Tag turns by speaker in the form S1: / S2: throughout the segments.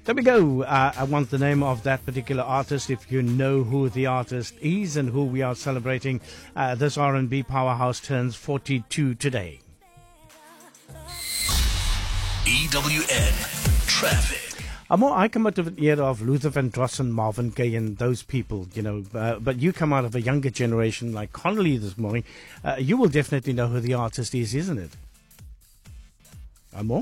S1: There we go. I want the name of that particular artist. If you know who the artist is and who we are celebrating, this R&B powerhouse turns 42 today.
S2: EWN Traffic.
S1: I come out of an era of Luther Vandross and Marvin Gaye and those people, but you come out of a younger generation like Connolly this morning. You will definitely know who the artist is, isn't it? Amo?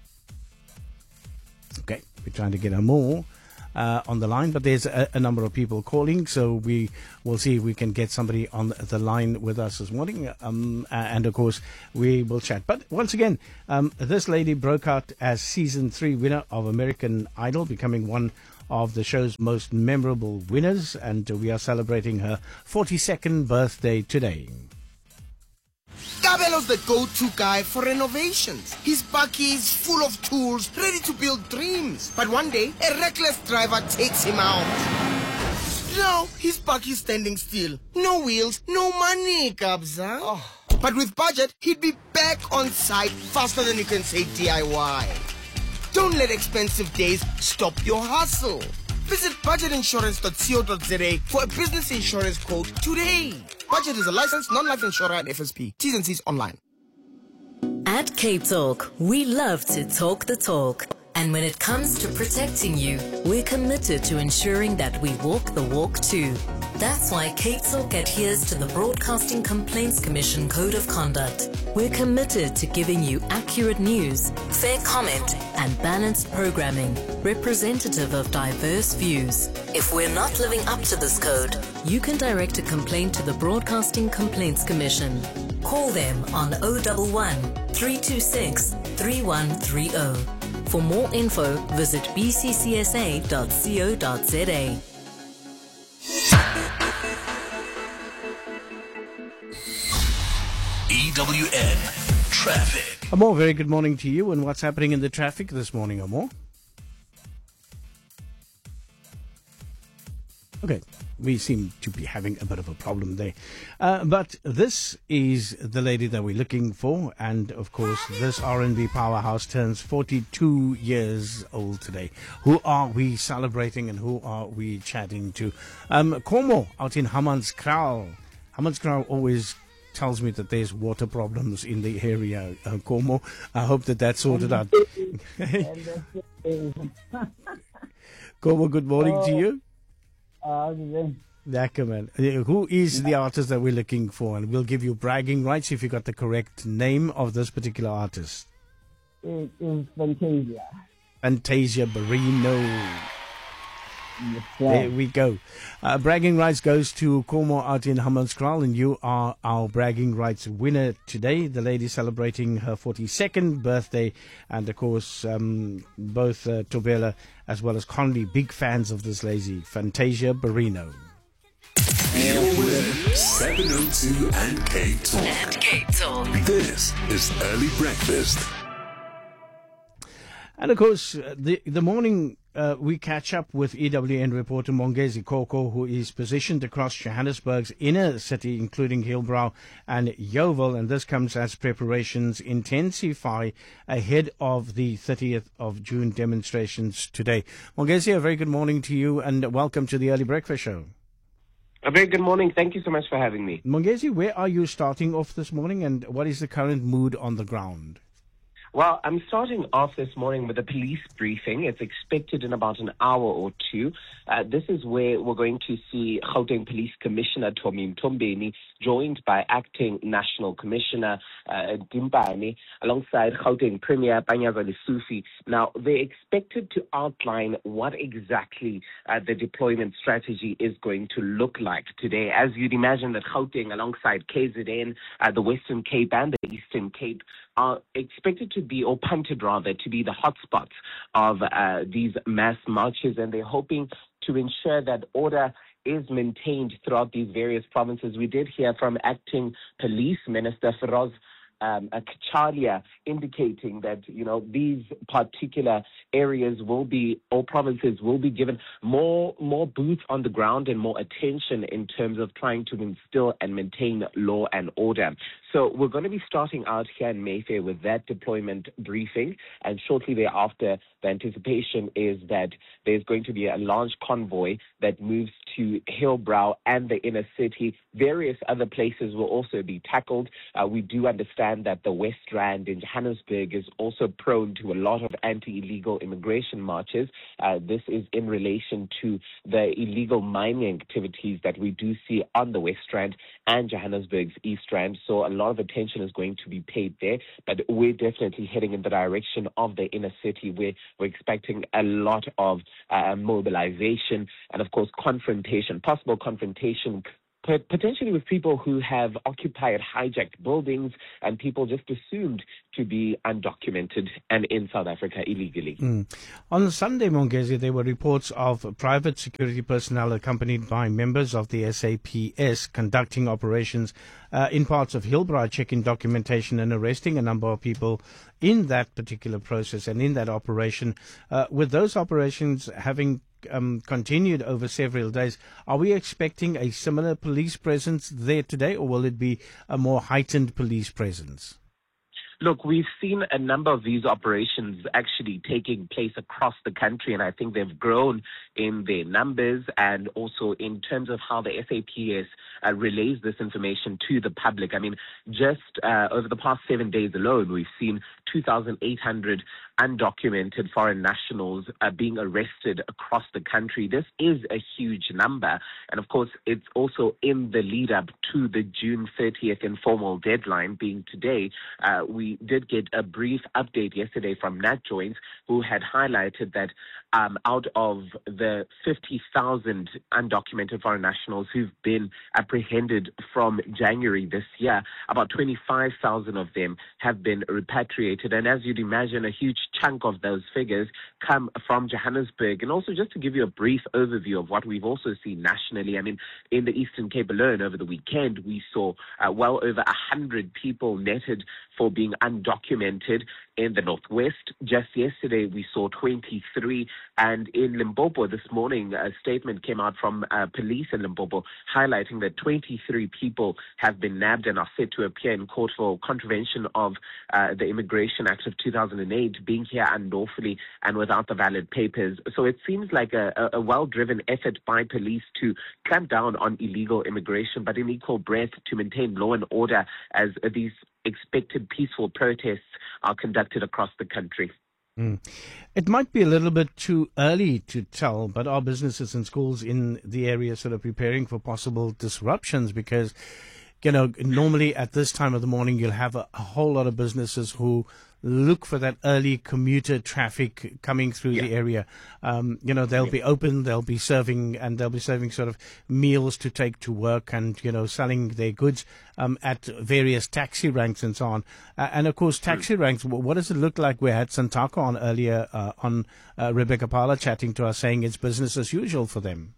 S1: Okay, we're trying to get Amo on the line, but there's a number of people calling, so we will see if we can get somebody on the line with us this morning, and of course we will chat. But once again, this lady broke out as season 3 winner of American Idol, becoming one of the show's most memorable winners, and we are celebrating her 42nd birthday today.
S3: Kabelo's the go-to guy for renovations. His bakkie is full of tools, ready to build dreams. But one day, a reckless driver takes him out. Now, his bakkie is standing still. No wheels, no money, Kabza. Oh. But with budget, he'd be back on site faster than you can say DIY. Don't let expensive days stop your hustle. Visit budgetinsurance.co.za for a business insurance quote today. Budget is a licensed non-life insurer at FSP. T's and C's online.
S4: At Cape Talk, we love to talk the talk. And when it comes to protecting you, we're committed to ensuring that we walk the walk too. That's why Cape Talk adheres to the Broadcasting Complaints Commission Code of Conduct. We're committed to giving you accurate news, fair comment, and balanced programming, representative of diverse views. If we're not living up to this code, you can direct a complaint to the Broadcasting Complaints Commission. Call them on 011 326 3130. For more info, visit bccsa.co.za.
S2: EWN Traffic.
S1: Amor, very good morning to you. And what's happening in the traffic this morning, Amor? Okay, we seem to be having a bit of a problem there. But this is the lady that we're looking for. And, of course, this R&B powerhouse turns 42 years old today. Who are we celebrating and who are we chatting to? Como out in Hammanskraal. Hammanskraal always tells me that there's water problems in the area. Como, I hope that that's sorted out. Como, good morning to you. Lekker, man. Who is the artist that we're looking for? And we'll give you bragging rights if you got the correct name of this particular artist.
S5: It is Fantasia.
S1: Fantasia Barrino.
S5: Yes,
S1: there we go. Bragging rights goes to Como out in Hammanskraal, and you are our bragging rights winner today. The lady celebrating her 42nd birthday, and of course, both Tobela as well as Conley, big fans of this lady, Fantasia Barrino.
S2: You're with 702 and Cape Talk.
S4: And Cape Talk.
S2: This is Early Breakfast.
S1: And of course, the morning we catch up with EWN reporter Mongezi Koko, who is positioned across Johannesburg's inner city, including Hillbrow and Yeoville, and this comes as preparations intensify ahead of the 30th of June demonstrations today. Mongezi, a very good morning to you, and welcome to the Early Breakfast Show.
S6: A very good morning. Thank you so much for having me.
S1: Mongezi, where are you starting off this morning, and what is the current mood on the ground?
S6: Well, I'm starting off this morning with a police briefing. It's expected in about an hour or two. This is where we're going to see Gauteng Police Commissioner Tommy Mtombeni joined by Acting National Commissioner Dimpane alongside Gauteng Premier Panyaza Lesufi. Now, they're expected to outline what exactly the deployment strategy is going to look like today. As you'd imagine that Gauteng alongside KZN, the Western Cape and the Eastern Cape are expected to be, or punted rather, to be the hotspots of these mass marches, and they're hoping to ensure that order is maintained throughout these various provinces. We did hear from Acting Police Minister Feroz Kachalia indicating that, these particular areas will be, or provinces will be given more boots on the ground and more attention in terms of trying to instill and maintain law and order. So we're going to be starting out here in Mayfair with that deployment briefing, and shortly thereafter, the anticipation is that there's going to be a large convoy that moves to Hillbrow and the inner city. Various other places will also be tackled. We do understand that the West Rand in Johannesburg is also prone to a lot of anti-illegal immigration marches. This is in relation to the illegal mining activities that we do see on the West Rand and Johannesburg's East Rand. So a lot of attention is going to be paid there, but we're definitely heading in the direction of the inner city, where we're expecting a lot of mobilization and, of course, possible confrontation, potentially with people who have occupied hijacked buildings and people just assumed to be undocumented and in South Africa illegally.
S1: On Sunday, Mongezi, there were reports of private security personnel accompanied by members of the SAPS conducting operations in parts of Hillbrow, checking documentation and arresting a number of people in that particular process and in that operation. With those operations having continued over several days, are we expecting a similar police presence there today, or will it be a more heightened police presence?
S6: Look, we've seen a number of these operations actually taking place across the country, and I think they've grown in their numbers and also in terms of how the SAPS relays this information to the public. I mean, just over the past 7 days alone, we've seen 2,800 undocumented foreign nationals being arrested across the country. This is a huge number. And of course, it's also in the lead up to the June 30th informal deadline being today. We did get a brief update yesterday from Nat Joins, who had highlighted that out of the 50,000 undocumented foreign nationals who've been apprehended from January this year, about 25,000 of them have been repatriated. And as you'd imagine, a huge chunk of those figures come from Johannesburg. And also, just to give you a brief overview of what we've also seen nationally, I mean, in the Eastern Cape alone over the weekend, we saw well over 100 people netted for being undocumented in the Northwest. Just yesterday, we saw 23. And in Limpopo this morning, a statement came out from police in Limpopo highlighting that 23 people have been nabbed and are set to appear in court for contravention of the Immigration Act of 2008, being here unlawfully and without the valid papers. So it seems like a well-driven effort by police to clamp down on illegal immigration, but in equal breath to maintain law and order as these expected peaceful protests are conducted across the country.
S1: It might be a little bit too early to tell, but are businesses and schools in the area sort of preparing for possible disruptions? Because, you know, normally at this time of the morning, you'll have a whole lot of businesses who look for that early commuter traffic coming through the area. You know, they'll be open, they'll be serving sort of meals to take to work and, you know, selling their goods at various taxi ranks and so on. And of course, taxi ranks, what does it look like? We had Santaka on earlier on Rebecca Parler chatting to us saying it's business as usual for them.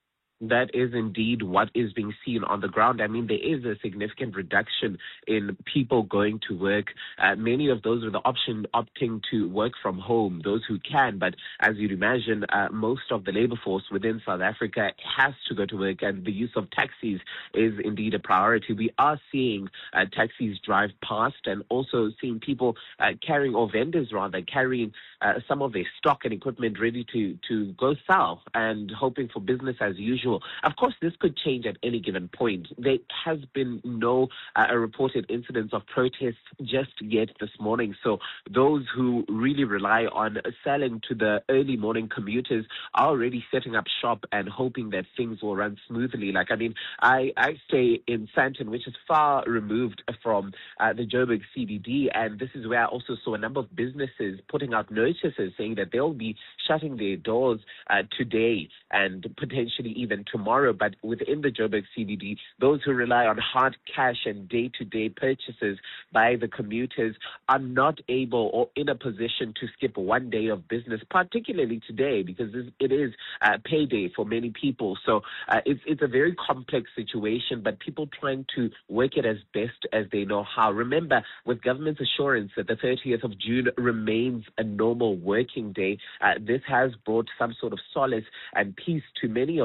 S6: That is indeed what is being seen on the ground. I mean, there is a significant reduction in people going to work. Many of those with the option opting to work from home, those who can. But as you'd imagine, most of the labor force within South Africa has to go to work, and the use of taxis is indeed a priority. We are seeing taxis drive past and also seeing people carrying, or vendors rather, carrying some of their stock and equipment ready to go south and hoping for business as usual. Of course, this could change at any given point. There has been no reported incidents of protests just yet this morning. So those who really rely on selling to the early morning commuters are already setting up shop and hoping that things will run smoothly. Like, I mean, I stay in Sandton, which is far removed from the Joburg CBD, and this is where I also saw a number of businesses putting out notices saying that they'll be shutting their doors today and potentially even tomorrow. But within the Joburg CBD, those who rely on hard cash and day-to-day purchases by the commuters are not able or in a position to skip one day of business, particularly today, because it is payday for many people. So it's a very complex situation, but people trying to work it as best as they know how. Remember, with government's assurance that the 30th of June remains a normal working day, this has brought some sort of solace and peace to many of the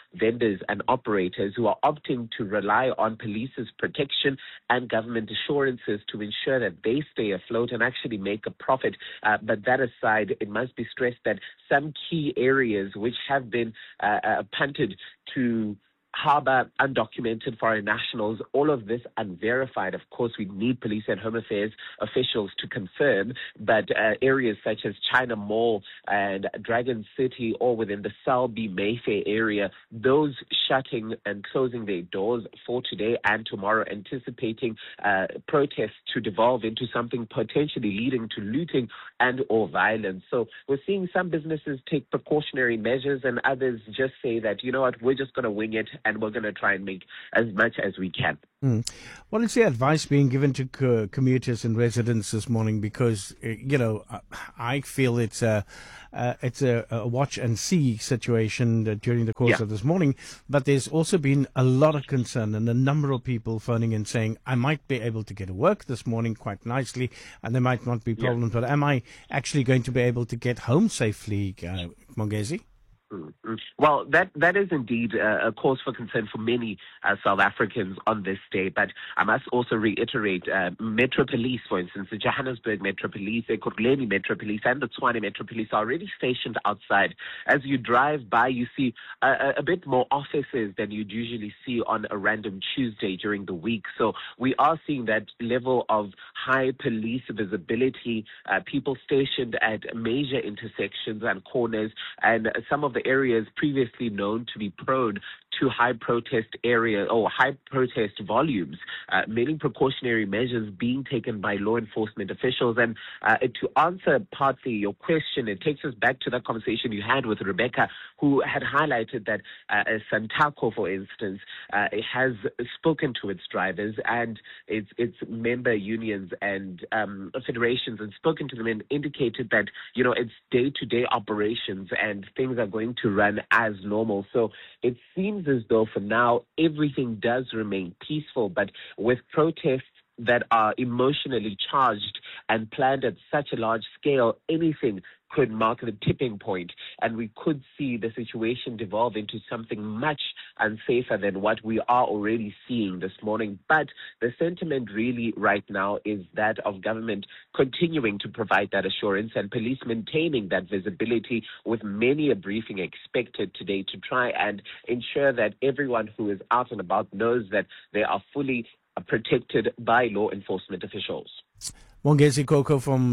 S6: vendors and operators who are opting to rely on police's protection and government assurances to ensure that they stay afloat and actually make a profit. But that aside, it must be stressed that some key areas which have been punted to harbour undocumented foreign nationals, all of this unverified. Of course, we need police and home affairs officials to confirm, but areas such as China Mall and Dragon City or within the Selby Mayfair area, those shutting and closing their doors for today and tomorrow, anticipating protests to devolve into something potentially leading to looting and or violence. So we're seeing some businesses take precautionary measures and others just say that, you know what, we're just going to wing it and we're going to try and make as much as we can.
S1: What is the advice being given to commuters and residents this morning? Because, I feel it's a watch and see situation during the course of this morning. But there's also been a lot of concern and a number of people phoning in saying, I might be able to get to work this morning quite nicely and there might not be problems. But am I actually going to be able to get home safely, Mongezi?
S6: Well, that is indeed a cause for concern for many South Africans on this day. But I must also reiterate, Metro Police, for instance, the Johannesburg Metro Police, the Ekurhuleni Metro Police, and the Tshwane Metro Police are already stationed outside. As you drive by, you see a bit more officers than you'd usually see on a random Tuesday during the week. So we are seeing that level of high police visibility, people stationed at major intersections and corners, and some of the areas previously known to be prone to high protest area or high protest volumes, many precautionary measures being taken by law enforcement officials. And to answer partly your question, it takes us back to that conversation you had with Rebecca, who had highlighted that Santaco, for instance, has spoken to its drivers and its member unions and federations and spoken to them and indicated that, it's day-to-day operations and things are going to run as normal. So it seems as though for now everything does remain peaceful, but with protests that are emotionally charged and planned at such a large scale, anything could mark the tipping point, and we could see the situation devolve into something much unsafer than what we are already seeing this morning. But the sentiment really right now is that of government continuing to provide that assurance and police maintaining that visibility, with many a briefing expected today to try and ensure that everyone who is out and about knows that they are fully protected by law enforcement officials.
S1: Mongezi Koko from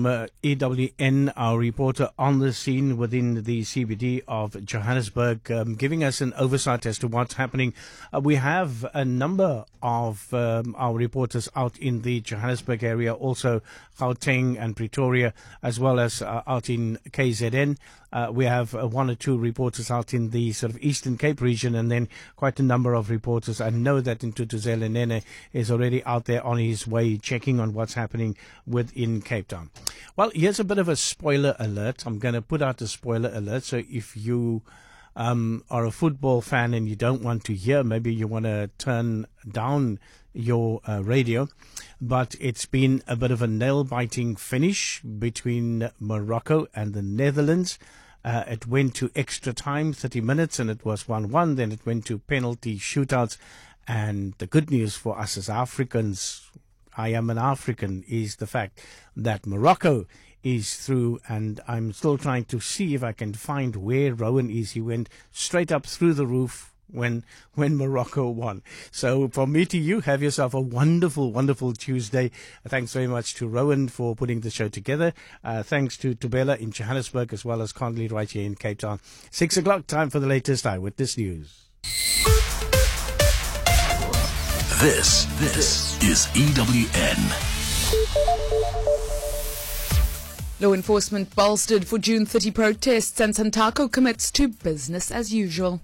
S1: EWN, our reporter on the scene within the CBD of Johannesburg, giving us an oversight as to what's happening. We have a number of our reporters out in the Johannesburg area, also Gauteng and Pretoria, as well as out in KZN. We have one or two reporters out in the sort of Eastern Cape region, and then quite a number of reporters. I know that Ntutuzela Nene is already out there on his way checking on what's happening within Cape Town. Well, here's a bit of a spoiler alert. I'm going to put out a spoiler alert. So if you are a football fan and you don't want to hear, maybe you want to turn down your radio. But it's been a bit of a nail-biting finish between Morocco and the Netherlands. It went to extra time, 30 minutes, and it was 1-1. Then it went to penalty shootouts. And the good news for us as Africans, I am an African, is the fact that Morocco is through, and I'm still trying to see if I can find where Rowan is. He went straight up through the roof when Morocco won. So from me to you, have yourself a wonderful, wonderful Tuesday. Thanks very much to Rowan for putting the show together. Thanks to Tubela in Johannesburg, as well as Conley right here in Cape Town. 6 o'clock, time for the latest Eyewitness News.
S2: This is EWN.
S7: Law enforcement bolstered for June 30 protests, and Santaco commits to business as usual.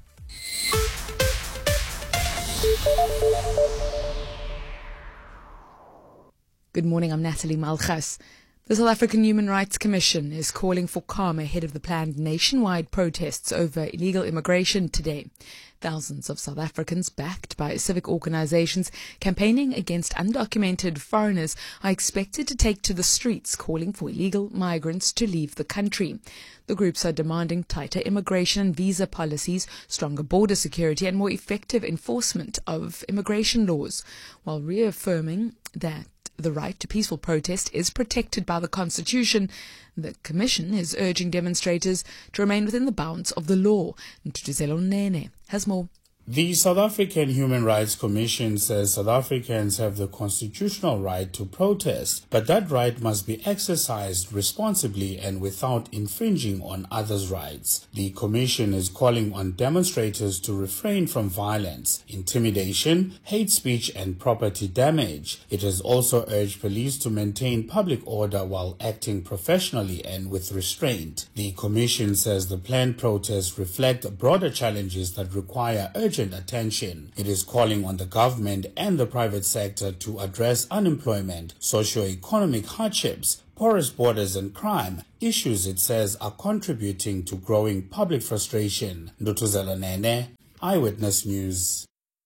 S7: Good morning, I'm Natalie Malchus. The South African Human Rights Commission is calling for calm ahead of the planned nationwide protests over illegal immigration today. Thousands of South Africans, backed by civic organizations campaigning against undocumented foreigners, are expected to take to the streets calling for illegal migrants to leave the country. The groups are demanding tighter immigration and visa policies, stronger border security and more effective enforcement of immigration laws, while reaffirming that the right to peaceful protest is protected by the Constitution. The Commission is urging demonstrators to remain within the bounds of the law. Ntutuzelo Nene has more.
S8: The South African Human Rights Commission says South Africans have the constitutional right to protest, but that right must be exercised responsibly and without infringing on others' rights. The Commission is calling on demonstrators to refrain from violence, intimidation, hate speech and property damage. It has also urged police to maintain public order while acting professionally and with restraint. The Commission says the planned protests reflect broader challenges that require urgent attention. It is calling on the government and the private sector to address unemployment, socio-economic hardships, porous borders and crime, issues it says are contributing to growing public frustration. Ndutuzelo Nene, Eyewitness News.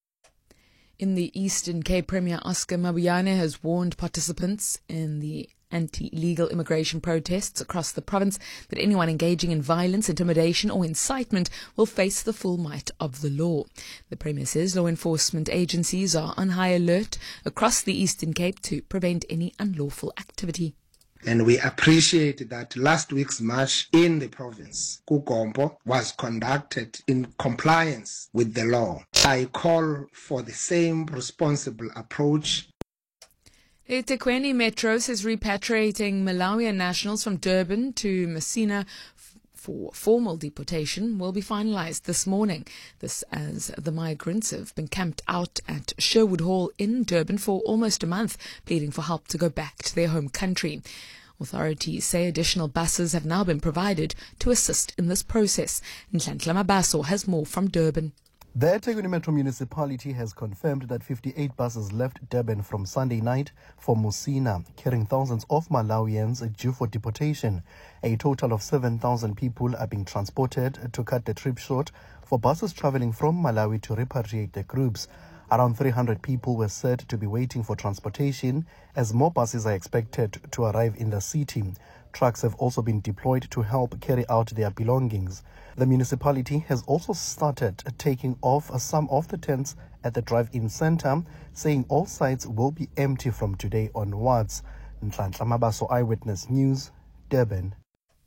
S7: In the Eastern Cape, Premier Oscar Mabuyane has warned participants in the anti-illegal immigration protests across the province that anyone engaging in violence, intimidation or incitement will face the full might of the law. The Premier says law enforcement agencies are on high alert across the Eastern Cape to prevent any unlawful activity.
S9: And we appreciate that last week's march in the province, Kukombo, was conducted in compliance with the law. I call for the same responsible approach.
S7: eThekwini Metro is repatriating Malawian nationals from Durban to Messina for formal deportation will be finalized this morning. This as the migrants have been camped out at Sherwood Hall in Durban for almost a month, pleading for help to go back to their home country. Authorities say additional buses have now been provided to assist in this process. Nhlanhla Mabaso has more from Durban.
S10: The eThekwini Metro Municipality has confirmed that 58 buses left Durban from Sunday night for Messina, carrying thousands of Malawians due for deportation. A total of 7,000 people are being transported to cut the trip short for buses traveling from Malawi to repatriate the groups. Around 300 people were said to be waiting for transportation as more buses are expected to arrive in the city. Trucks have also been deployed to help carry out their belongings. The municipality has also started taking off some of the tents at the drive-in center, saying all sites will be empty from today onwards. Nhlanhla Mabaso, Eyewitness News, Durban.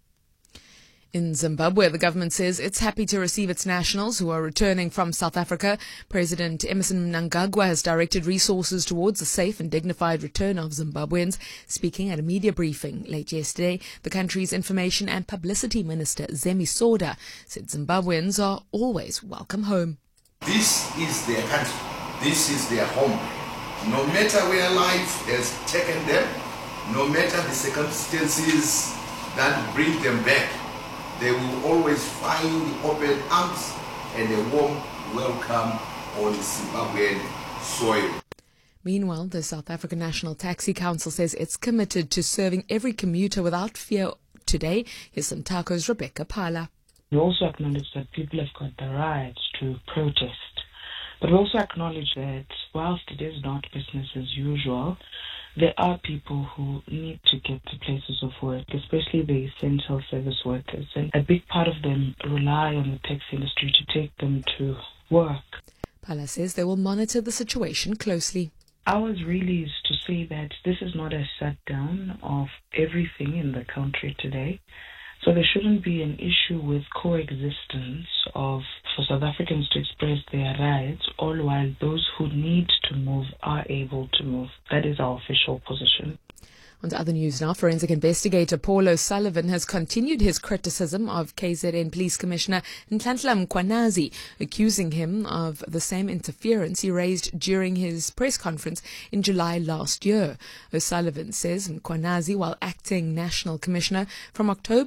S7: In Zimbabwe, the government says it's happy to receive its nationals who are returning from South Africa. President Emmerson Mnangagwa has directed resources towards a safe and dignified return of Zimbabweans. Speaking at a media briefing late yesterday, the country's Information and Publicity Minister, Zemi Soda, said Zimbabweans are always welcome home.
S11: This is their country. This is their home. No matter where life has taken them, no matter the circumstances that bring them back, they will always find open arms and a warm welcome on Zimbabwean soil.
S7: Meanwhile, the South African National Taxi Council says it's committed to serving every commuter without fear today. Here's Santaco's Rebecca Pala.
S12: We also acknowledge that people have got the right to protest. But we also acknowledge that whilst it is not business as usual, there are people who need to get to places of work, especially the essential service workers. And a big part of them rely on the taxi industry to take them to work.
S7: Pala says they will monitor the situation closely.
S12: Ours really is to say that this is not a shutdown of everything in the country today. So there shouldn't be an issue with coexistence for South Africans to express their rights, all while those who need to move are able to move. That is our official position.
S7: On to other news now. Forensic investigator Paul O'Sullivan has continued his criticism of KZN Police Commissioner Nhlanhla Mkhwanazi, accusing him of the same interference he raised during his press conference in July last year. O'Sullivan says Mkhwanazi, while acting National Commissioner from October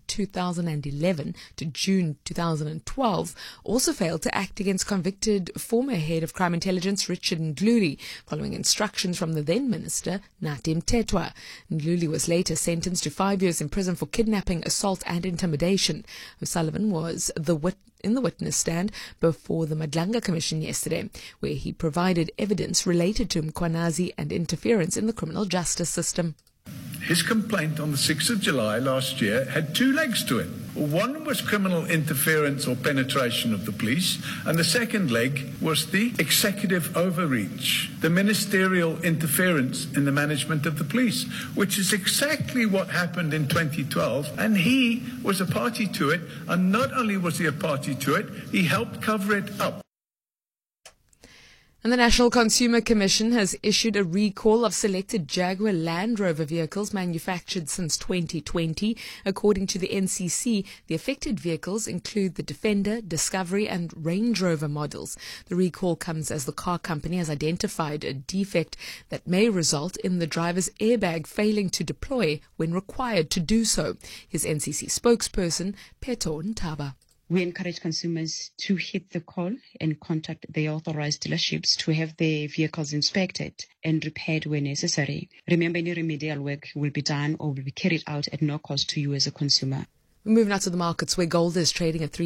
S7: 2011 to June 2012, also failed to act against convicted former head of crime intelligence Richard Ndluli, following instructions from the then minister Nathi Mthethwa. Ndluli was later sentenced to 5 years in prison for kidnapping, assault and intimidation. O'Sullivan was in the witness stand before the Madlanga Commission yesterday, where he provided evidence related to Mkhwanazi and interference in the criminal justice system.
S13: His complaint on the 6th of July last year had two legs to it. One was criminal interference or penetration of the police, and the second leg was the executive overreach, the ministerial interference in the management of the police, which is exactly what happened in 2012, and he was a party to it, and not only was he a party to it, he helped cover it up.
S7: And the National Consumer Commission has issued a recall of selected Jaguar Land Rover vehicles manufactured since 2020. According to the NCC, the affected vehicles include the Defender, Discovery and Range Rover models. The recall comes as the car company has identified a defect that may result in the driver's airbag failing to deploy when required to do so. His NCC spokesperson, Peto Ntaba.
S14: We encourage consumers to hit the call and contact their authorized dealerships to have their vehicles inspected and repaired where necessary. Remember, any remedial work will be done or will be carried out at no cost to you as a consumer.
S7: We move now to the markets, where gold is trading at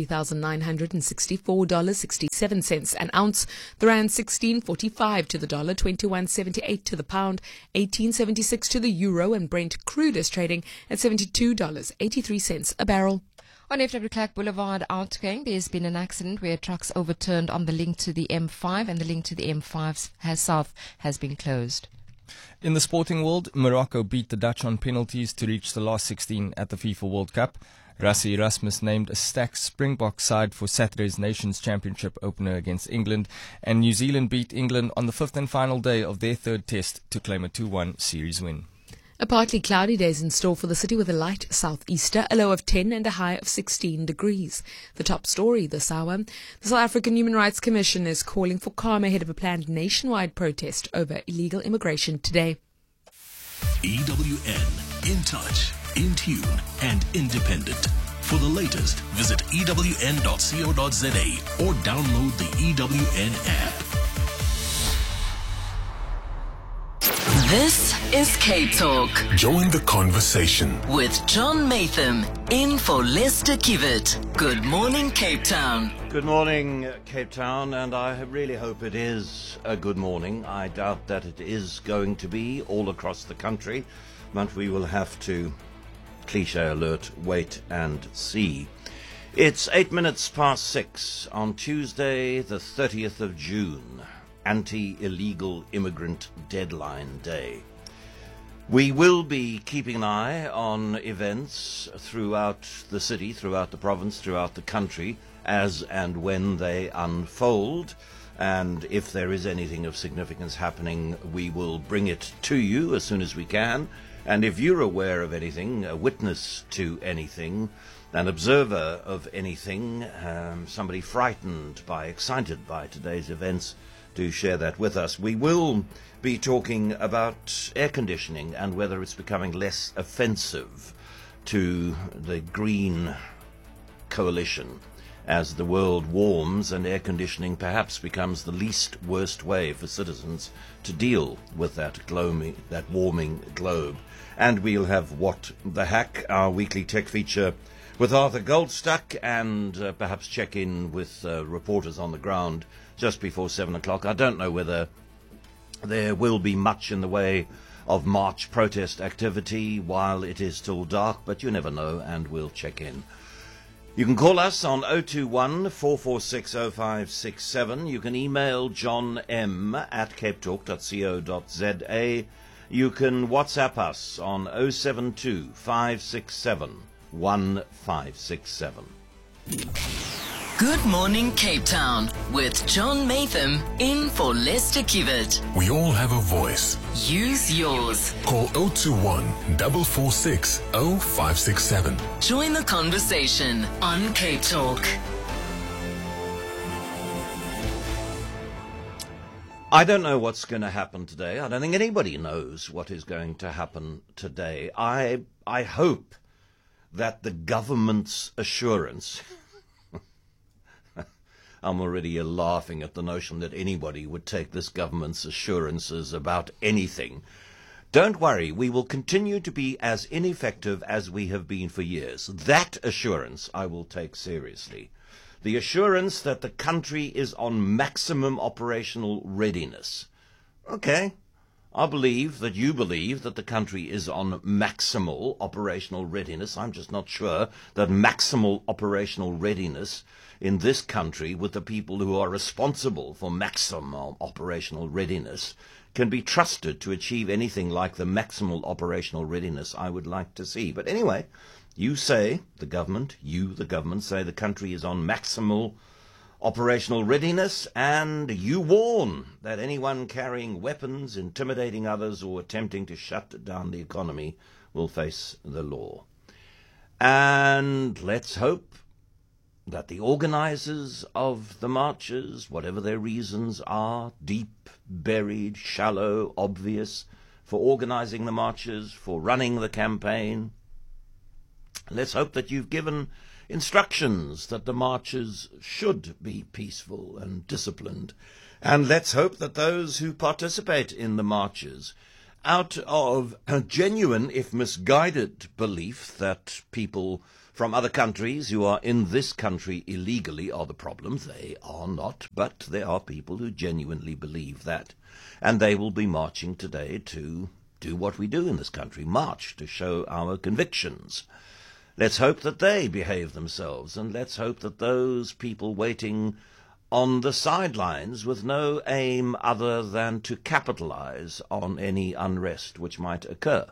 S7: $3,964.67 an ounce. The rand 16.45 to the dollar, 21.78 to the pound, 18.76 to the euro, and Brent crude is trading at $72.83 a barrel.
S15: On FW Clark Boulevard outgoing, there's been an accident where trucks overturned on the link to the M5, and the link to the M5 south has been closed.
S16: In the sporting world, Morocco beat the Dutch on penalties to reach the last 16 at the FIFA World Cup. Rassie Erasmus named a stacked Springbok side for Saturday's Nations Championship opener against England, and New Zealand beat England on the fifth and final day of their third test to claim a 2-1 series win.
S7: A partly cloudy day is in store for the city with a light southeaster, a low of 10 and a high of 16 degrees. The top story this hour: the South African Human Rights Commission is calling for calm ahead of a planned nationwide protest over illegal immigration today.
S2: EWN, in touch, in tune and independent. For the latest, visit ewn.co.za or download the EWN app.
S4: This is Cape Talk.
S2: Join the conversation
S4: With John Matham, in for Lester Kivet. Good morning, Cape Town.
S17: Good morning, Cape Town, and I really hope it is a good morning. I doubt that it is going to be all across the country, but we will have to, cliche alert, wait and see. It's 8 minutes past 6 on Tuesday, the 30th of June. Anti-Illegal Immigrant Deadline Day. We will be keeping an eye on events throughout the city, throughout the province, throughout the country, as and when they unfold. And if there is anything of significance happening, we will bring it to you as soon as we can. And if you're aware of anything, a witness to anything, an observer of anything, somebody frightened by, excited by today's events, do share that with us. We will be talking about air conditioning and whether it's becoming less offensive to the Green Coalition as the world warms and air conditioning perhaps becomes the least worst way for citizens to deal with that warming globe. And we'll have What the Hack, our weekly tech feature with Arthur Goldstuck, and perhaps check in with reporters on the ground just before 7 o'clock. I don't know whether there will be much in the way of March protest activity while it is still dark, but you never know, and we'll check in. You can call us on 021 446 0567. You can email johnm@capetalk.co.za. You can WhatsApp us on 072 567 1567.
S4: Good morning, Cape Town, with John Matham, in for Lester Kivet.
S2: We all have a voice.
S4: Use yours.
S2: Call 021 446 0567.
S4: Join the conversation on Cape Talk.
S17: I don't know what's going to happen today. I don't think anybody knows what is going to happen today. I hope that the government's assurance I'm already laughing at the notion that anybody would take this government's assurances about anything. Don't worry, we will continue to be as ineffective as we have been for years. That assurance I will take seriously. The assurance that the country is on maximum operational readiness. Okay, I believe that you believe that the country is on maximal operational readiness. I'm just not sure that maximal operational readiness in this country, with the people who are responsible for maximum operational readiness, can be trusted to achieve anything like the maximal operational readiness I would like to see. But anyway, you say, the government say the country is on maximal operational readiness, and you warn that anyone carrying weapons, intimidating others, or attempting to shut down the economy will face the law. And let's hope that the organizers of the marches, whatever their reasons are, deep, buried, shallow, obvious, for organizing the marches, for running the campaign, let's hope that you've given instructions that the marches should be peaceful and disciplined. And let's hope that those who participate in the marches, out of a genuine, if misguided, belief that people from other countries who are in this country illegally are the problem. They are not, but there are people who genuinely believe that. And they will be marching today to do what we do in this country, march to show our convictions. Let's hope that they behave themselves, and let's hope that those people waiting on the sidelines with no aim other than to capitalize on any unrest which might occur.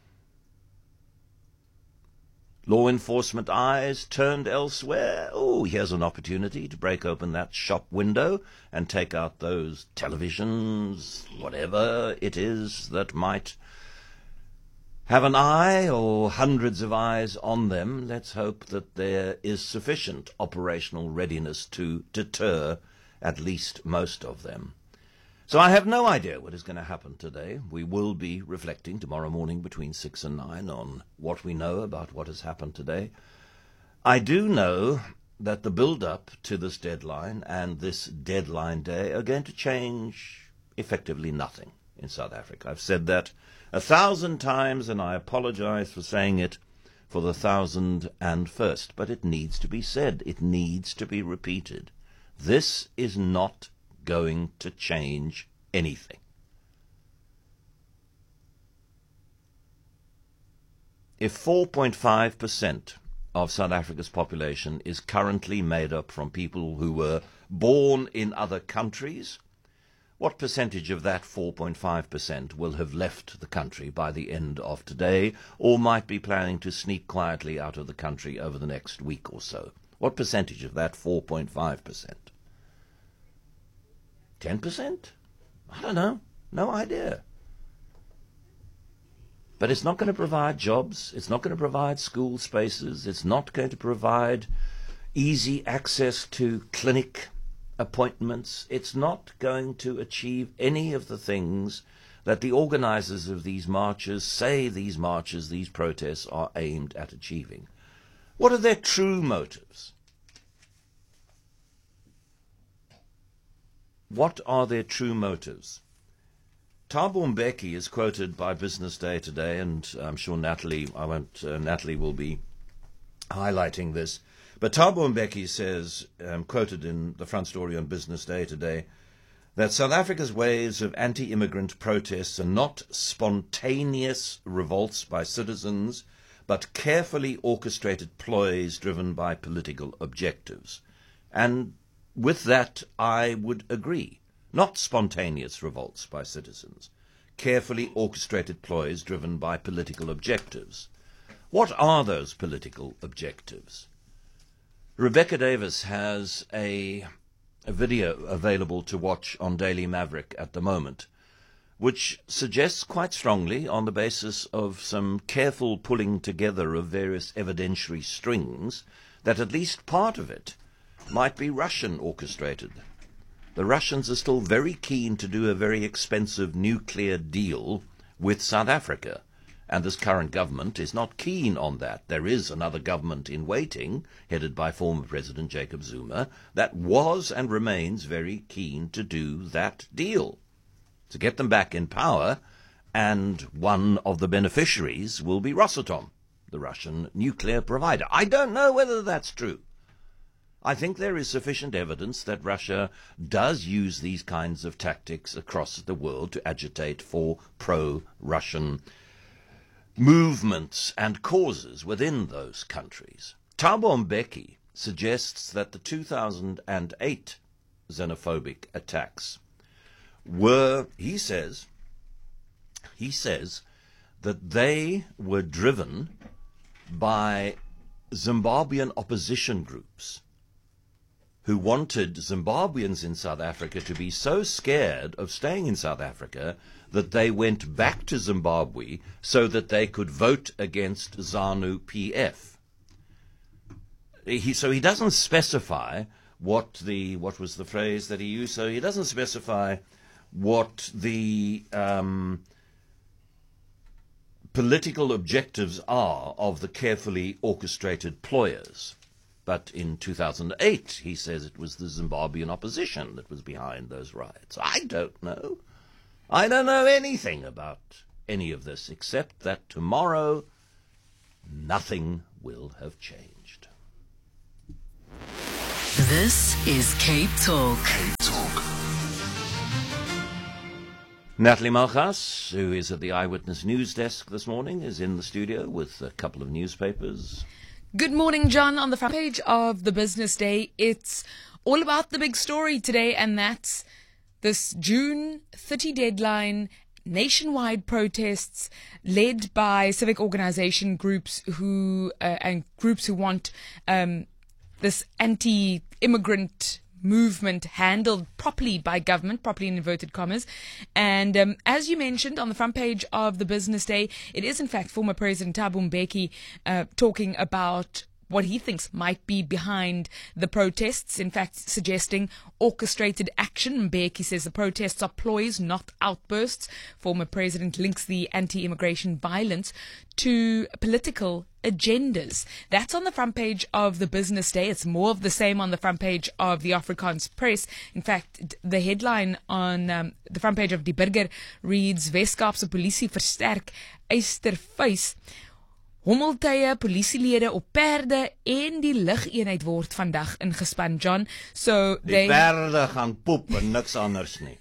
S17: Law enforcement eyes turned elsewhere. Oh, here's an opportunity to break open that shop window and take out those televisions, whatever it is that might have an eye or hundreds of eyes on them. Let's hope that there is sufficient operational readiness to deter at least most of them. So I have no idea what is going to happen today. We will be reflecting tomorrow morning between 6 and 9 on what we know about what has happened today. I do know that the build-up to this deadline and this deadline day are going to change effectively nothing in South Africa. I've said that 1,000 times, and I apologize for saying it for the 1,001st, but it needs to be said. It needs to be repeated. This is not going to change anything. If 4.5% of South Africa's population is currently made up from people who were born in other countries, what percentage of that 4.5% will have left the country by the end of today, or might be planning to sneak quietly out of the country over the next week or so? What percentage of that 4.5%? 10%? I don't know. No idea. But it's not going to provide jobs. It's not going to provide school spaces. It's not going to provide easy access to clinic appointments. It's not going to achieve any of the things that the organizers of these marches say these marches, these protests are aimed at achieving. What are their true motives? What are their true motives? Thabo Mbeki is quoted by Business Day today, and I'm sure Natalie will be highlighting this. But Thabo Mbeki says, quoted in the front story on Business Day today, that South Africa's waves of anti-immigrant protests are not spontaneous revolts by citizens, but carefully orchestrated ploys driven by political objectives. And with that, I would agree. Not spontaneous revolts by citizens, carefully orchestrated ploys driven by political objectives. What are those political objectives? Rebecca Davis has a video available to watch on Daily Maverick at the moment, which suggests quite strongly, on the basis of some careful pulling together of various evidentiary strings, that at least part of it might be Russian orchestrated. The Russians are still very keen to do a very expensive nuclear deal with South Africa, And this current government is not keen on that. There is another government in waiting, headed by former President Jacob Zuma, that was and remains very keen to do that deal, to get them back in power, and one of the beneficiaries will be Rosatom, the Russian nuclear provider. I don't know whether that's true. I think there is sufficient evidence that Russia does use these kinds of tactics across the world to agitate for pro-Russian movements and causes within those countries. Thabo Mbeki suggests that the 2008 xenophobic attacks were, he says that they were driven by Zimbabwean opposition groups who wanted Zimbabweans in South Africa to be so scared of staying in South Africa that they went back to Zimbabwe so that they could vote against ZANU-PF. So he doesn't specify what was the phrase that he used. So he doesn't specify what the political objectives are of the carefully orchestrated ployers. But in 2008, he says it was the Zimbabwean opposition that was behind those riots. I don't know. I don't know anything about any of this, except that tomorrow nothing will have changed.
S4: This is Cape Talk.
S17: Natalie Malchus, who is at the Eyewitness News Desk this morning, is in the studio with a couple of newspapers.
S7: Good morning, John. On the front page of the Business Day, it's all about the big story today, and that's this June 30 deadline, nationwide protests led by civic organization groups who want this anti-immigrant movement handled properly by government, properly in inverted commas. And as you mentioned on the front page of the Business Day, it is in fact former President Thabo Mbeki talking about what he thinks might be behind the protests, in fact suggesting orchestrated action. Mbeki says the protests are ploys, not outbursts. Former President links the anti-immigration violence to political agendas. That's on the front page of the Business Day. It's more of the same on the front page of the Afrikaans Press. In fact, the headline on the front page of Die Burger reads, Wes-Kaapse polisie versterk Eystervuis. Hommeltuie, polisielede op perde en die lugeenheid word vandag ingespan, John. So
S17: die perde gaan poep en niks anders nie.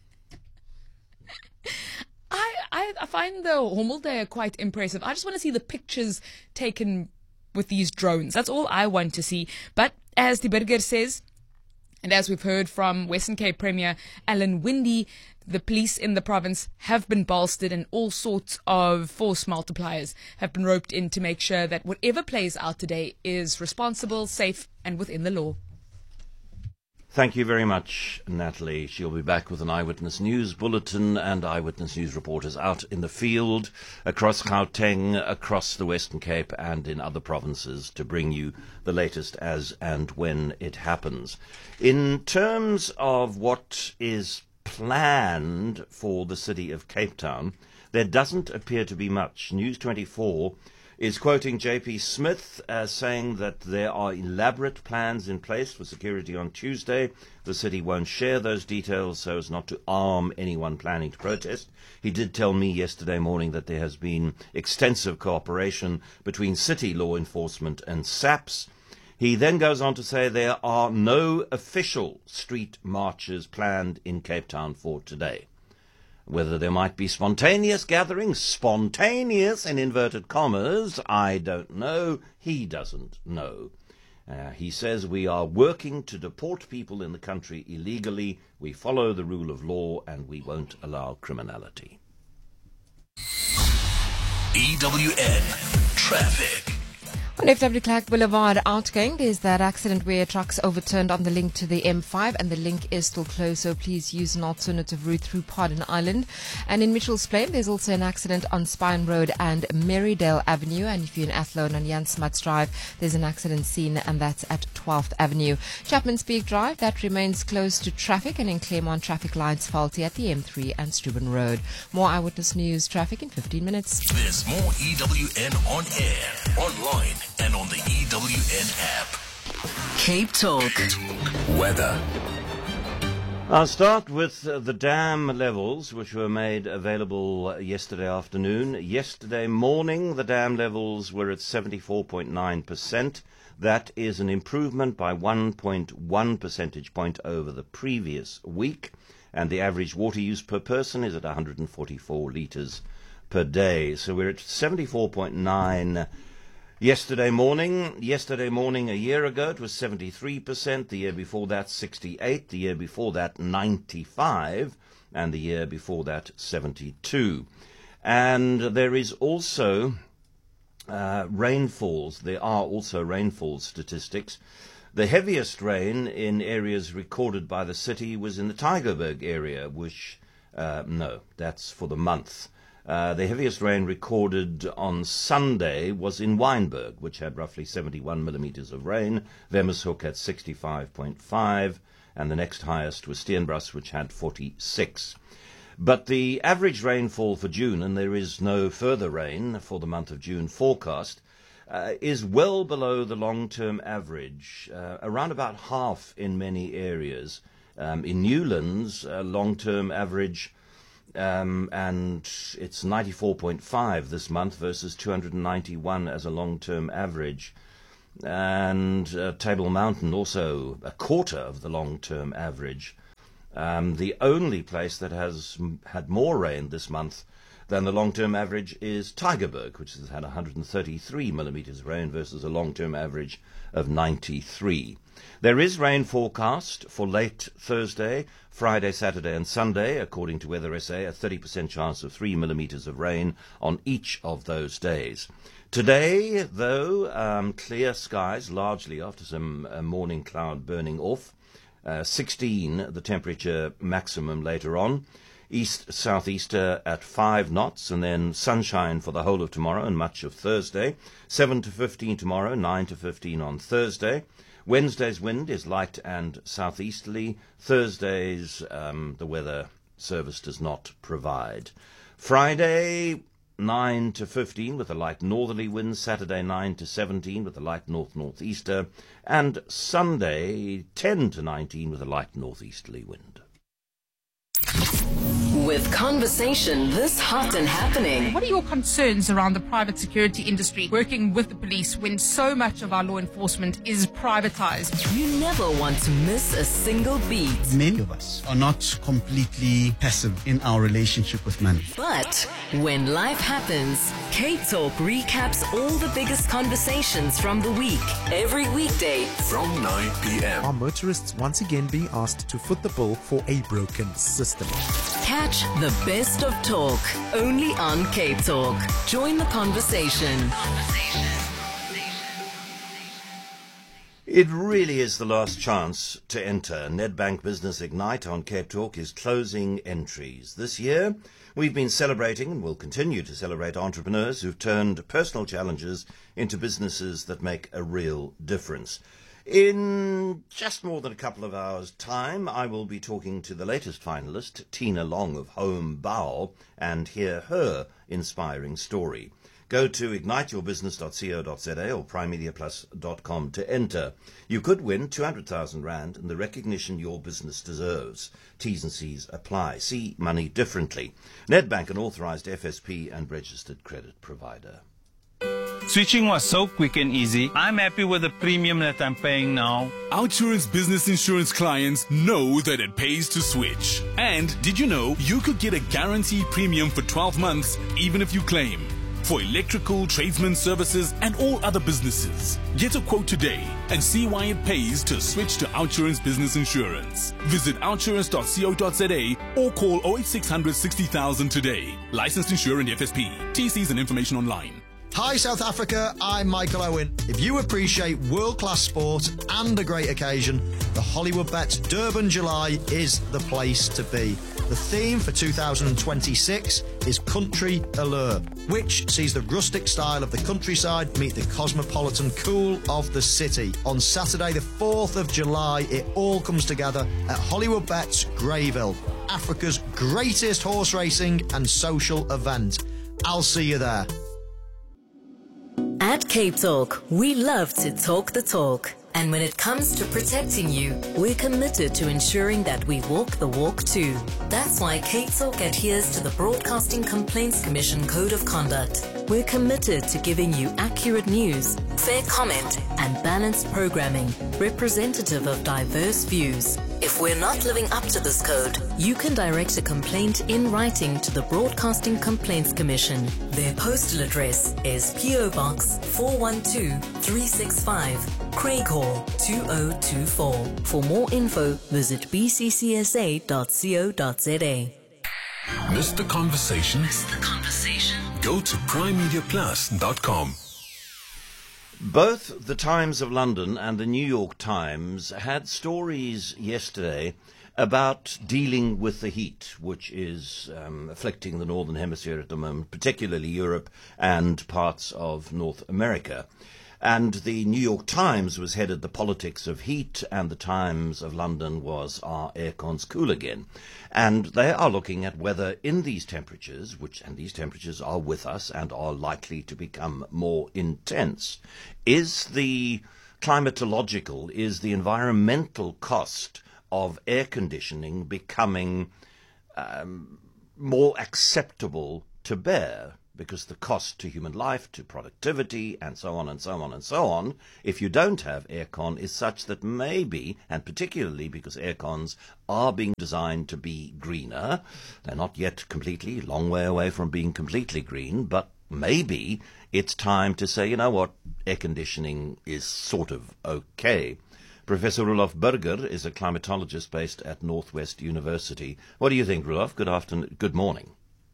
S7: I find the Hommeltuie quite impressive. I just want to see the pictures taken with these drones. That's all I want to see. But as the Burger says, and as we've heard from Western Cape Premier Alan Winde, the police in the province have been bolstered and all sorts of force multipliers have been roped in to make sure that whatever plays out today is responsible, safe, and within the law.
S17: Thank you very much, Natalie. She'll be back with an Eyewitness News bulletin and Eyewitness News reporters out in the field, across Gauteng, across the Western Cape and in other provinces to bring you the latest as and when it happens. In terms of what is planned for the city of Cape Town, there doesn't appear to be much. News 24 is quoting JP Smith as saying that there are elaborate plans in place for security on Tuesday. The city won't share those details so as not to arm anyone planning to protest. He did tell me yesterday morning that there has been extensive cooperation between city law enforcement and SAPS. He then goes on to say there are no official street marches planned in Cape Town for today. Whether there might be spontaneous gatherings, spontaneous in inverted commas, I don't know. He doesn't know. He says we are working to deport people in the country illegally. We follow the rule of law and we won't allow criminality.
S2: EWN Traffic.
S15: On FW Clark Boulevard outgoing, there's that accident where trucks overturned on the link to the M5 and the link is still closed, so please use an alternative route through Pardon Island. And in Mitchell's Plain, there's also an accident on Spine Road and Marydale Avenue. And if you're in Athlone on Jan Smuts Drive, there's an accident scene and that's at 12th Avenue. Chapman's Peak Drive, that remains closed to traffic, and in Claremont, traffic lights faulty at the M3 and Steuben Road. More Eyewitness News traffic in 15 minutes.
S2: There's more EWN on air, online, and on the EWN app.
S4: Cape Talk.
S2: Weather.
S17: I'll start with the dam levels, which were made available yesterday afternoon. Yesterday morning, the dam levels were at 74.9%. That is an improvement by 1.1 percentage point over the previous week. And the average water use per person is at 144 litres per day. So we're at 74.9 yesterday morning. Yesterday morning a year ago it was 73%. The year before that 68%. The year before that 95%. And the year before that 72%. And there is also rainfalls. There are also rainfall statistics. The heaviest rain in areas recorded by the city was in the Tygerberg area, which, no, that's for the month. The heaviest rain recorded on Sunday was in Wynberg, which had roughly 71 millimeters of rain. Wemmershoek had 65.5, and the next highest was Steenbras, which had 46. But the average rainfall for June, and there is no further rain for the month of June forecast, is well below the long-term average, around about half in many areas. In Newlands, long-term average, and it's 94.5 this month versus 291 as a long-term average. And Table Mountain also a quarter of the long-term average. The only place that has had more rain this month than the long-term average is Tygerberg, which has had 133 millimeters of rain versus a long-term average of 93. There is rain forecast for late Thursday, Friday, Saturday and Sunday, according to Weather SA, a 30% chance of 3 millimeters of rain on each of those days. Today, though, clear skies, largely after some morning cloud burning off. 16, the temperature maximum later on. East-southeaster at 5 knots, and then sunshine for the whole of tomorrow and much of Thursday. 7 to 15 tomorrow, 9 to 15 on Thursday. Wednesday's wind is light and southeasterly. Thursday's the weather service does not provide. Friday, 9 to 15 with a light northerly wind. Saturday, 9 to 17 with a light north-northeaster. And Sunday, 10 to 19 with a light northeasterly wind.
S4: With conversation this hot and happening.
S18: What are your concerns around the private security industry working with the police when so much of our law enforcement is privatized?
S4: You never want to miss a single beat.
S19: Many of us are not completely passive in our relationship with money.
S4: But when life happens, Cape Talk recaps all the biggest conversations from the week. Every weekday
S2: from 9 p.m.
S20: Are motorists once again being asked to foot the bill for a broken system?
S4: Catch the best of talk only on Cape Talk. Join the conversation.
S17: It really is the last chance to enter. Nedbank Business Ignite on Cape Talk is closing entries. This year, we've been celebrating and will continue to celebrate entrepreneurs who've turned personal challenges into businesses that make a real difference. In just more than a couple of hours' time, I will be talking to the latest finalist, Tina Long of Home Bow, and hear her inspiring story. Go to igniteyourbusiness.co.za or primemediaplus.com to enter. You could win 200,000 Rand and the recognition your business deserves. T's and C's apply. See money differently. Nedbank, an authorized FSP and registered credit provider.
S21: Switching was so quick and easy. I'm happy with the premium that I'm paying now.
S22: Outsurance Business Insurance clients know that it pays to switch. And did you know you could get a guaranteed premium for 12 months even if you claim? For electrical, tradesman services and all other businesses. Get a quote today and see why it pays to switch to Outsurance Business Insurance. Visit outsurance.co.za or call 08600 60,000 today. Licensed insurer and FSP. TCs and information online.
S3: Hi South Africa, I'm Michael Owen. If you appreciate world-class sport and a great occasion, the Hollywood Bets Durban July is the place to be. The theme for 2026 is Country Allure, which sees the rustic style of the countryside meet the cosmopolitan cool of the city. On Saturday the 4th of July, it all comes together at Hollywood Bets Greyville, Africa's greatest horse racing and social event. I'll see you there.
S4: At Cape Talk, we love to talk the talk. And when it comes to protecting you, we're committed to ensuring that we walk the walk too. That's why Cape Talk adheres to the Broadcasting Complaints Commission Code of Conduct. We're committed to giving you accurate news, fair comment, and balanced programming, representative of diverse views. If we're not living up to this code, you can direct a complaint in writing to the Broadcasting Complaints Commission. Their postal address is PO Box 412365, Craig Hall 2024. For more info, visit bccsa.co.za.
S2: Miss the conversation? Go to primemediaplus.com.
S17: Both the Times of London and the New York Times had stories yesterday about dealing with the heat, which is afflicting the Northern Hemisphere at the moment, particularly Europe and parts of North America. And the New York Times was headed the politics of heat, and the Times of London was are aircons cool again? And they are looking at whether in these temperatures, and these temperatures are with us and are likely to become more intense, is the climatological, is the environmental cost of air conditioning becoming more acceptable to bear? Because the cost to human life, to productivity, and so on and so on and so on, if you don't have aircon, is such that maybe, and particularly because aircons are being designed to be greener, they're not yet completely, long way away from being completely green, but maybe it's time to say, you know what, air conditioning is sort of okay. Professor Roelof Burger is a climatologist based at Northwest University. What do you think, Roelof? Good afternoon. Good morning.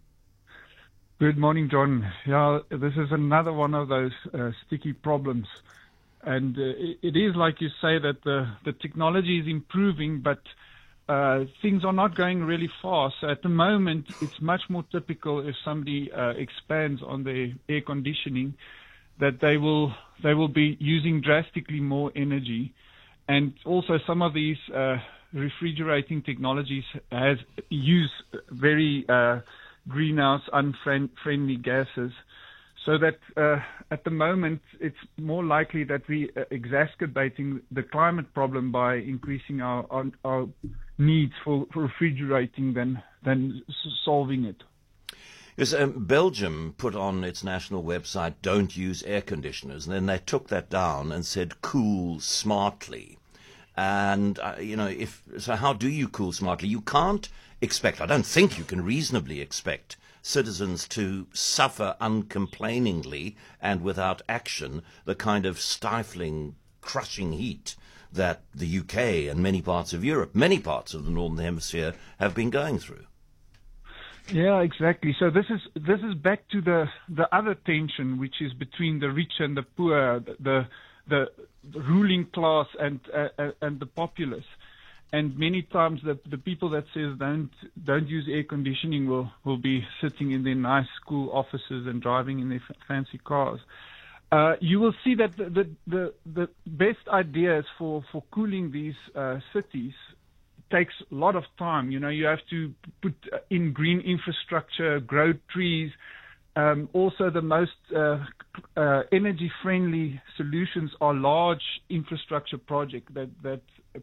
S5: Good morning, John. Yeah, this is another one of those sticky problems. And it is like you say that the technology is improving, but things are not going really fast. So at the moment, it's much more typical if somebody expands on their air conditioning that they will be using drastically more energy. And also some of these refrigerating technologies use very greenhouse unfriendly gases, so that at the moment it's more likely that we exacerbating the climate problem by increasing our needs for refrigerating than solving it.
S17: Yes, Belgium put on its national website, don't use air conditioners, and then they took that down and said cool smartly. And, so how do you cool smartly? You can't expect, I don't think you can reasonably expect citizens to suffer uncomplainingly and without action the kind of stifling, crushing heat that the UK and many parts of Europe, many parts of the Northern Hemisphere have been going through.
S5: Yeah, exactly. So this is back to the other tension, which is between the rich and the poor, the ruling class and the populace. And many times the people that says don't use air conditioning will be sitting in their nice school offices and driving in their fancy cars. You will see that the best ideas for cooling these cities takes a lot of time. You have to put in green infrastructure, grow trees. Also, the most energy-friendly solutions are large infrastructure projects that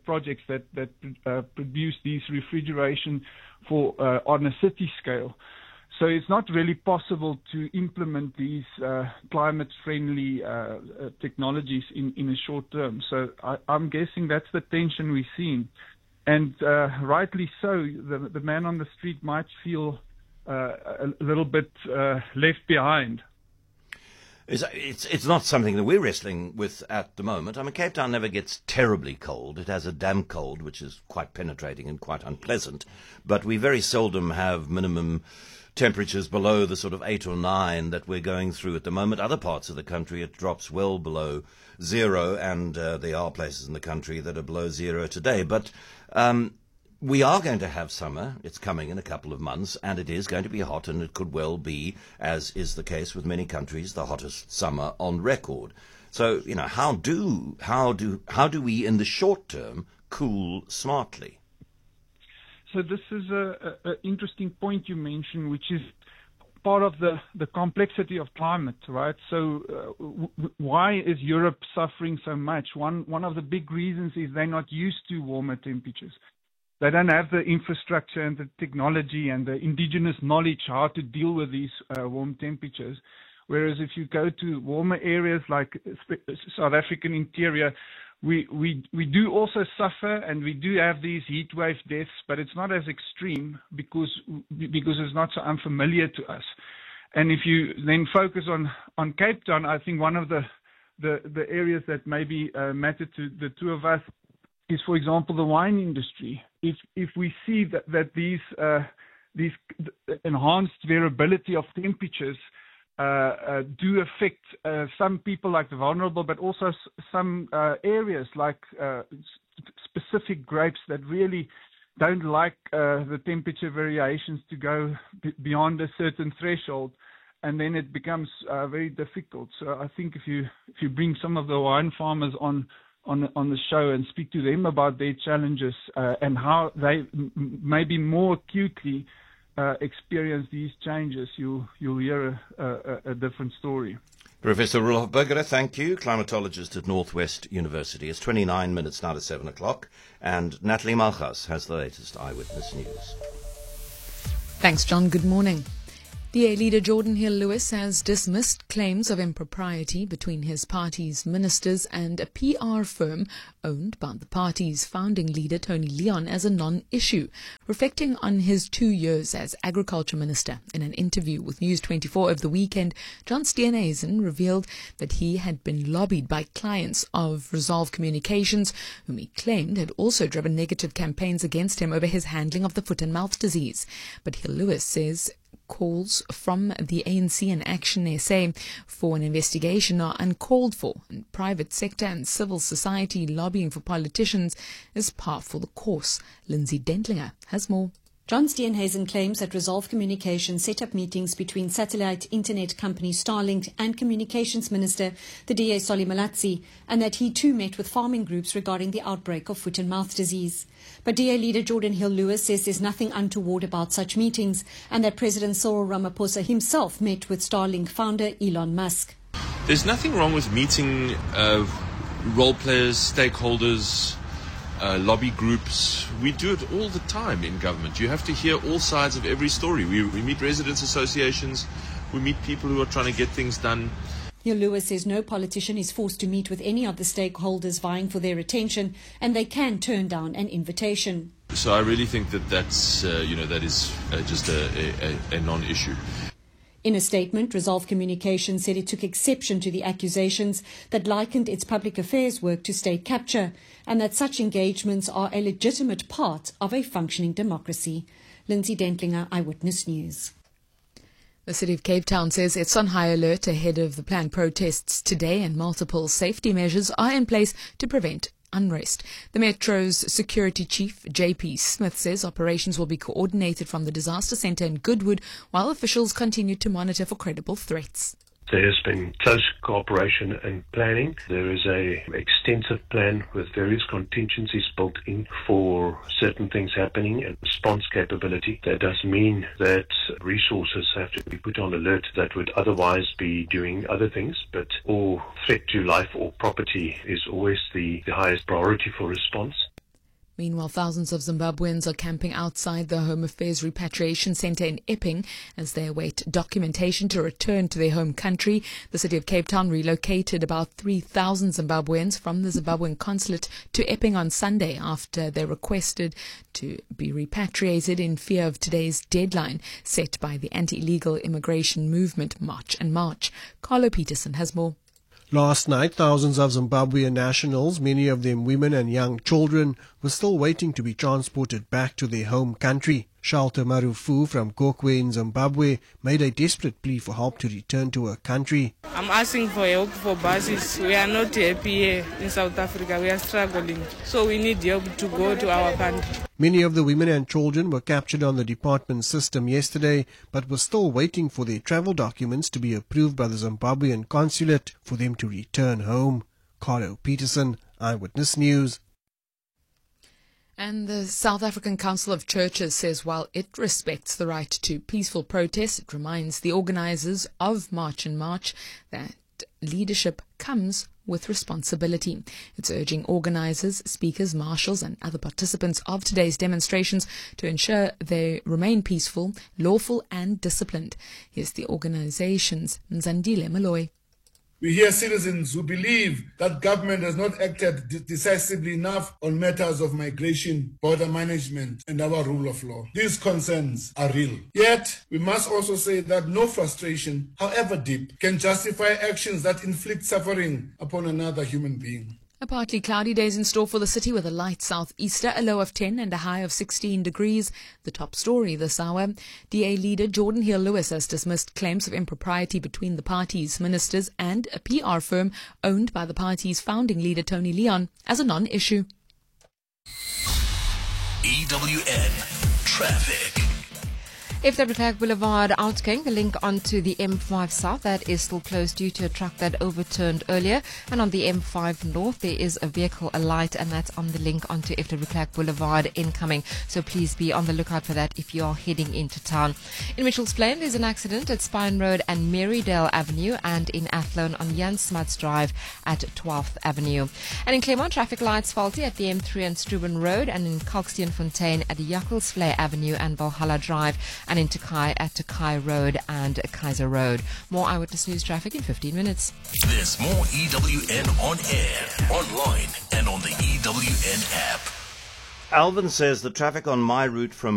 S5: produce these refrigeration for on a city scale. So it's not really possible to implement these climate-friendly technologies in a short term. So I'm guessing that's the tension we're seeing. And rightly so, the man on the street might feel a little bit left behind.
S17: It's not something that we're wrestling with at the moment. I mean, Cape Town never gets terribly cold. It has a damp cold, which is quite penetrating and quite unpleasant. But we very seldom have minimum temperatures below the sort of 8 or 9 that we're going through at the moment. Other parts of the country, it drops well below zero, and there are places in the country that are below zero today. But we are going to have summer. It's coming in a couple of months, and it is going to be hot, and it could well be, as is the case with many countries, the hottest summer on record. So, how do we in the short term cool smartly?
S5: So this is an interesting point you mentioned, which is part of the complexity of climate, right? So why is Europe suffering so much? One of the big reasons is they're not used to warmer temperatures. They don't have the infrastructure and the technology and the indigenous knowledge how to deal with these warm temperatures. Whereas if you go to warmer areas like South African interior, we do also suffer, and we do have these heat wave deaths, but it's not as extreme because it's not so unfamiliar to us. And if you then focus on Cape Town, I think one of the areas that maybe matter to the two of us is, for example, the wine industry. If we see that these enhanced variability of temperatures do affect some people like the vulnerable, but also some areas like specific grapes that really don't like the temperature variations to go beyond a certain threshold, and then it becomes very difficult. So I think if you bring some of the wine farmers on the show and speak to them about their challenges and how they maybe more acutely experience these changes, you'll hear a different story.
S17: Professor Roelof Burger, thank you, climatologist at Northwest University. It's 29 minutes now to 7 o'clock, and Natalie Malchus has the latest Eyewitness News.
S7: Thanks, John. Good morning. DA leader Jordan Hill-Lewis has dismissed claims of impropriety between his party's ministers and a PR firm owned by the party's founding leader Tony Leon as a non-issue, reflecting on his 2 years as Agriculture Minister. In an interview with News 24 over the weekend, John Steenhuisen revealed that he had been lobbied by clients of Resolve Communications, whom he claimed had also driven negative campaigns against him over his handling of the foot and mouth disease. But Hill-Lewis says calls from the ANC and Action SA for an investigation are uncalled for, and private sector and civil society lobbying for politicians is par for the course. Lindsay Dentlinger has more.
S1: John Steenhuisen claims that Resolve Communications set up meetings between satellite internet company Starlink and Communications Minister, the DA Solly Malatsi, and that he too met with farming groups regarding the outbreak of foot and mouth disease. But DA leader Jordan Hill-Lewis says there's nothing untoward about such meetings, and that President Cyril Ramaphosa himself met with Starlink founder Elon Musk.
S6: There's nothing wrong with meeting role players, stakeholders, lobby groups. We do it all the time in government. You have to hear all sides of every story. We meet residents' associations, we meet people who are trying to get things done.
S1: Hill-Lewis says no politician is forced to meet with any of the stakeholders vying for their attention, and they can turn down an invitation.
S6: So I really think that's that is just a non-issue.
S1: In a statement, Resolve Communications said it took exception to the accusations that likened its public affairs work to state capture, and that such engagements are a legitimate part of a functioning democracy. Lindsay Dentlinger, Eyewitness News.
S7: The City of Cape Town says it's on high alert ahead of the planned protests today, and multiple safety measures are in place to prevent unrest. The Metro's security chief, JP Smith, says operations will be coordinated from the disaster centre in Goodwood, while officials continue to monitor for credible threats.
S23: There has been close cooperation and planning. There is an extensive plan with various contingencies built in for certain things happening and response capability. That does mean that resources have to be put on alert that would otherwise be doing other things, but all threat to life or property is always the highest priority for response.
S7: Meanwhile, thousands of Zimbabweans are camping outside the Home Affairs Repatriation Centre in Epping as they await documentation to return to their home country. The city of Cape Town relocated about 3,000 Zimbabweans from the Zimbabwean consulate to Epping on Sunday after they requested to be repatriated in fear of today's deadline set by the anti-illegal immigration movement March and March. Carlo Peterson has more.
S8: Last night, thousands of Zimbabwean nationals, many of them women and young children, were still waiting to be transported back to their home country. Shalta Marufu from Gokwe in Zimbabwe made a desperate plea for help to return to her country.
S9: I'm asking for help for buses. We are not happy here in South Africa. We are struggling. So we need help to go to our country.
S8: Many of the women and children were captured on the department system yesterday, but were still waiting for their travel documents to be approved by the Zimbabwean consulate for them to return home. Carlo Peterson, Eyewitness News.
S7: And the South African Council of Churches says while it respects the right to peaceful protest, it reminds the organisers of March and March that leadership comes with responsibility. It's urging organisers, speakers, marshals and other participants of today's demonstrations to ensure they remain peaceful, lawful and disciplined. Here's the organisation's Nzandile Malloy.
S10: We hear citizens who believe that government has not acted decisively enough on matters of migration, border management, and our rule of law. These concerns are real. Yet, we must also say that no frustration, however deep, can justify actions that inflict suffering upon another human being.
S7: A partly cloudy day is in store for the city with a light southeaster, a low of 10 and a high of 16 degrees. The top story this hour. DA leader Jordan Hill-Lewis has dismissed claims of impropriety between the party's ministers and a PR firm owned by the party's founding leader Tony Leon as a non-issue.
S2: EWN Traffic.
S15: If the Black Boulevard outgoing, the link onto the M5 South, that is still closed due to a truck that overturned earlier. And on the M5 North, there is a vehicle alight, and that's on the link onto F. W. Clark Boulevard incoming. So please be on the lookout for that if you are heading into town. In Mitchell's Plain, there's an accident at Spine Road and Marydale Avenue, and in Athlone on Jan Smuts Drive at 12th Avenue. And in Claremont, traffic lights faulty at the M3 and Struben Road, and in Kalksteenfontein at Jakkelsvlei Avenue and Valhalla Drive, and in Tokai at Tokai Road and Kaiser Road. More Eyewitness News traffic in 15 minutes.
S2: There's more EWN on air, online, and on the EWN app.
S17: Alvin says the traffic on my route from